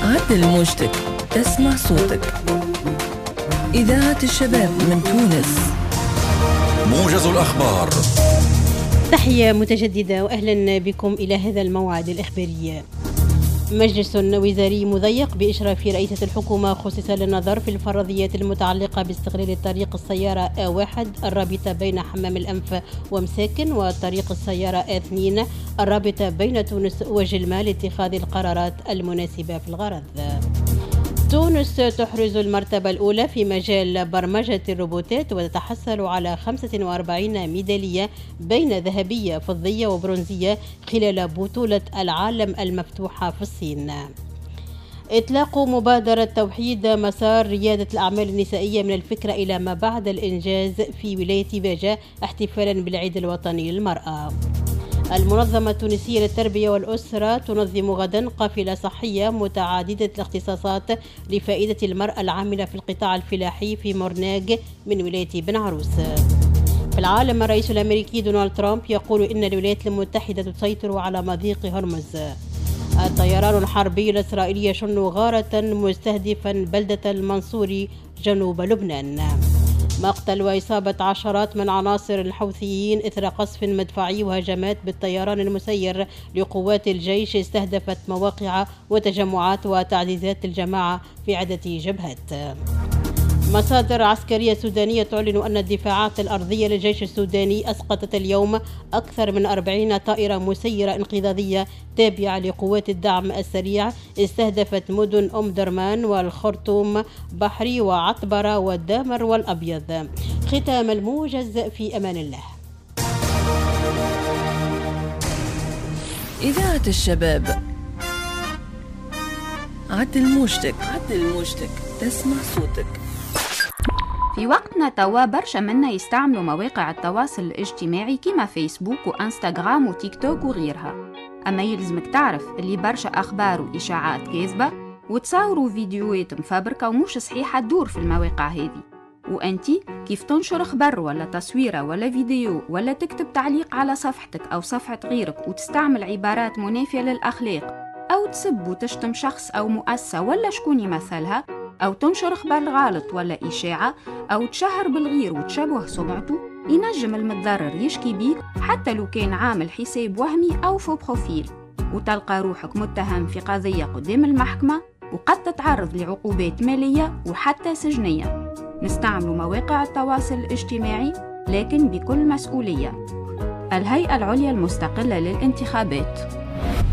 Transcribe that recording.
عدل موجتك، اسمع صوتك. إذاعة الشباب من تونس. موجز الأخبار. تحية متجددة وأهلا بكم إلى هذا الموعد الإخباري. مجلس وزاري مضيق بإشراف رئيسة الحكومة خصص للنظر في الفرضيات المتعلقة باستغلال طريق السيارة A1 الرابطة بين حمام الأنف ومساكن وطريق السيارة A2 الرابطة بين تونس وجلمة لاتخاذ القرارات المناسبة في الغرض. تونس تحرز المرتبة الأولى في مجال برمجة الروبوتات وتتحصل على 45 ميدالية بين ذهبية فضية وبرونزية خلال بطولة العالم المفتوحة في الصين. إطلاق مبادرة توحيد مسار ريادة الأعمال النسائية من الفكرة إلى ما بعد الإنجاز في ولاية باجة احتفالا بالعيد الوطني للمرأة. المنظمة التونسية للتربية والأسرة تنظم غدا قافلة صحية متعددة الاختصاصات لفائدة المرأة العاملة في القطاع الفلاحي في مورناغ من ولاية بن عروس. في العالم، الرئيس الأمريكي دونالد ترامب يقول إن الولايات المتحدة تسيطر على مضيق هرمز. الطيران الحربي الإسرائيلي يشن غارة مستهدفا بلدة المنصوري جنوب لبنان. مقتل وإصابة عشرات من عناصر الحوثيين إثر قصف مدفعي وهجمات بالطيران المسير لقوات الجيش استهدفت مواقع وتجمعات وتعزيزات الجماعة في عدة جبهات. مصادر عسكرية سودانية تعلن أن الدفاعات الأرضية للجيش السوداني أسقطت اليوم أكثر من 40 طائرة مسيرة انقذاضية تابعة لقوات الدعم السريع استهدفت مدن أم درمان والخرطوم بحري وعطبرة والدامر والأبيض. ختام الموجز، في أمان الله. إذاعة الشباب. عدل موجتك، اسمع صوتك. في وقتنا توا برشا منا يستعملوا مواقع التواصل الاجتماعي كيما فيسبوك وانستغرام وتيك توك وغيرها. أما يلزمك تعرف اللي برشا أخبار وإشاعات كاذبة وتصوروا فيديوهات مفبركة ومش صحيحة تدور في المواقع هذه. وأنتي كيف تنشر خبر ولا تصويرة ولا فيديو ولا تكتب تعليق على صفحتك أو صفحة غيرك وتستعمل عبارات منافية للأخلاق أو تسب وتشتم شخص أو مؤسسة ولا شكون يمثلها، أو تنشر خبر غلط ولا إشاعة أو تشهر بالغير وتشوه سمعته، ينجم المتضرر يشكي بيك حتى لو كان عامل حساب وهمي أو فو بروفيل، وتلقى روحك متهم في قضية قدام المحكمة وقد تتعرض لعقوبات مالية وحتى سجنية. نستعمل مواقع التواصل الاجتماعي لكن بكل مسؤولية. الهيئة العليا المستقلة للانتخابات.